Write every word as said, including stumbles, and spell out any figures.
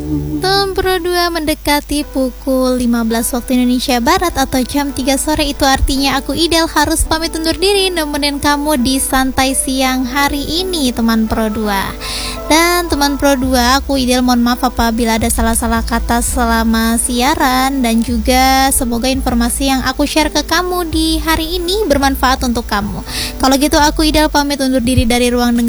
Teman Pro dua mendekati pukul lima belas waktu Indonesia Barat atau jam tiga sore. Itu artinya aku Idel harus pamit undur diri nemenin kamu di santai siang hari ini teman Pro dua. Dan teman Pro dua, aku Idel mohon maaf apabila ada salah-salah kata selama siaran, dan juga semoga informasi yang aku share ke kamu di hari ini bermanfaat untuk kamu. Kalau gitu aku Idel pamit undur diri dari ruang dengar